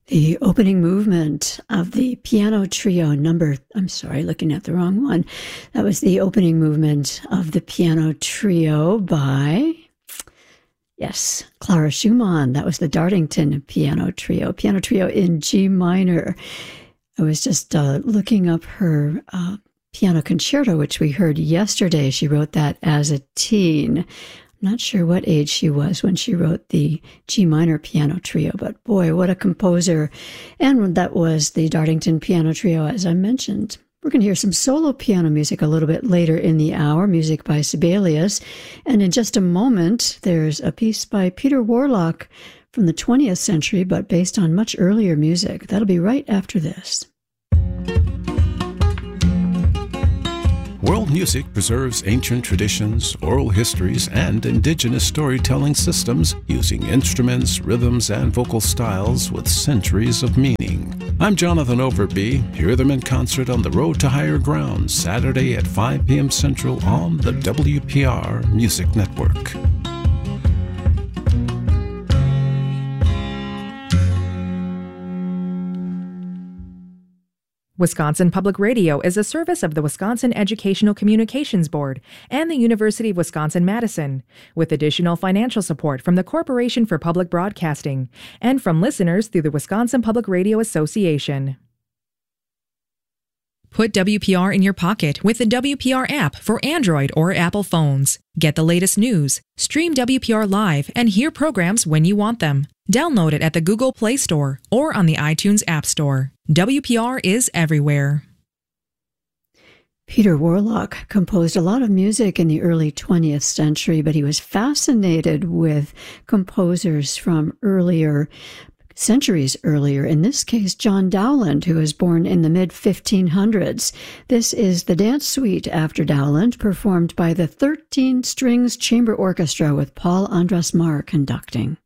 The opening movement of the piano trio looking at the wrong one. That was the opening movement of the piano trio by, yes, Clara Schumann. That was the Dartington piano trio in G minor. I was just looking up her piano concerto, which we heard yesterday. She wrote that as a teen. Not sure what age she was when she wrote the G minor piano trio, but boy, what a composer. And that was the Dartington piano trio, as I mentioned. We're going to hear some solo piano music a little bit later in the hour, music by Sibelius. And in just a moment, there's a piece by Peter Warlock from the 20th century, but based on much earlier music. That'll be right after this. World music preserves ancient traditions, oral histories, and indigenous storytelling systems using instruments, rhythms, and vocal styles with centuries of meaning. I'm Jonathan Overby. Hear them in concert on the Road to Higher Ground, Saturday at 5 p.m. Central on the WPR Music Network. Wisconsin Public Radio is a service of the Wisconsin Educational Communications Board and the University of Wisconsin-Madison, with additional financial support from the Corporation for Public Broadcasting and from listeners through the Wisconsin Public Radio Association. Put WPR in your pocket with the WPR app for Android or Apple phones. Get the latest news, stream WPR live, and hear programs when you want them. Download it at the Google Play Store or on the iTunes App Store. WPR is everywhere. Peter Warlock composed a lot of music in the early 20th century, but he was fascinated with composers from centuries earlier, in this case, John Dowland, who was born in the mid-1500s. This is the dance suite after Dowland, performed by the 13 Strings Chamber Orchestra with Paul Andras Marr conducting.